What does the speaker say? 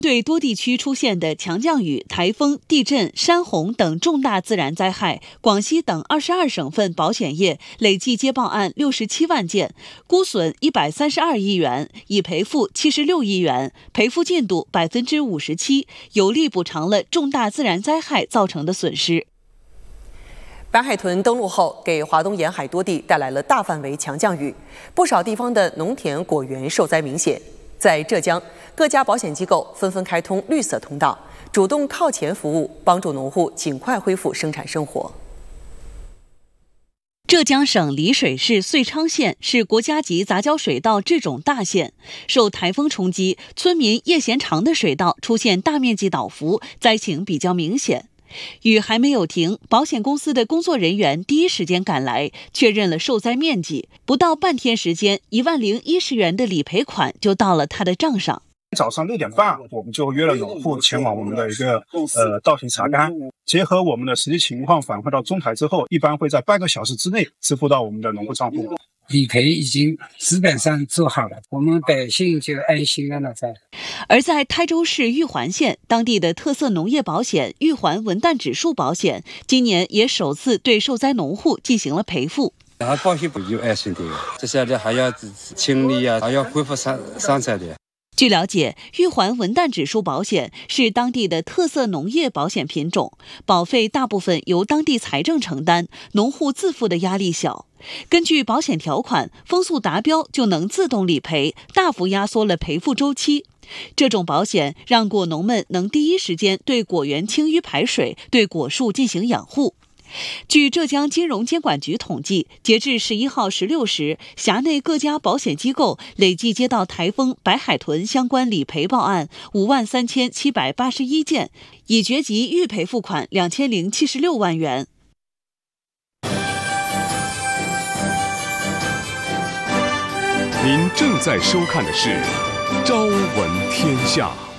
对多地区出现的强降雨、台风、地震、山洪等重大自然灾害，广西等22省份保险业累计接报案67万件，估损132亿元，已赔付76亿元，赔付进度57%，有力补偿了重大自然灾害造成的损失。 白海豚登陆后，给华东沿海多地带来了大范围强降雨，不少地方的农田果园受灾明显。在浙江，各家保险机构纷纷开通绿色通道，主动靠前服务，帮助农户尽快恢复生产生活。 浙江省丽水市遂昌县是国家级杂交水稻制种大县，受台风冲击，村民叶嫌长的水稻出现大面积倒伏，灾情比较明显。雨还没有停，保险公司的工作人员第一时间赶来，确认了受灾面积。不到半天时间，10010元的理赔款就到了他的账上。 早上6点半，我们就约了农户前往我们的一个稻田查干，结合我们的实际情况反馈到中台之后，一般会在半个小时之内支付到我们的农户账户。 理赔已经基本上做好了，我们百姓就安心了在。 而在台州市玉环县，当地的特色农业保险玉环文旦指数保险今年也首次对受灾农户进行了赔付。 保险有安心的，接下来还要清理啊，还要恢复生产的。 据了解，玉环文旦指数保险是当地的特色农业保险品种，保费大部分由当地财政承担，农户自负的压力小。根据保险条款，风速达标就能自动理赔，大幅压缩了赔付周期。这种保险让果农们能第一时间对果园清淤排水，对果树进行养护。据浙江金融监管局统计，截至11号16时，辖内各家保险机构累计接到台风白海豚相关理赔报案53781件，已决及预赔付款2076万元。 您正在收看的是《朝闻天下》。